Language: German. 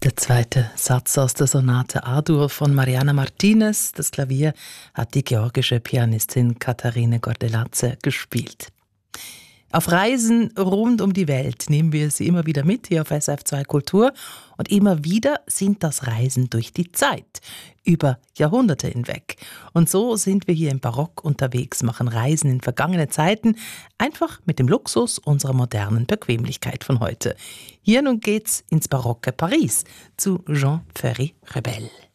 Der zweite Satz aus der Sonate A-Dur von Mariana Martinez. Das Klavier hat die georgische Pianistin Katharine Gordeladze gespielt. Auf Reisen rund um die Welt nehmen wir sie immer wieder mit hier auf SRF2 Kultur. Und immer wieder sind das Reisen durch die Zeit, über Jahrhunderte hinweg. Und so sind wir hier im Barock unterwegs, machen Reisen in vergangene Zeiten, einfach mit dem Luxus unserer modernen Bequemlichkeit von heute. Hier nun geht's ins barocke Paris zu Jean Ferry Rebel.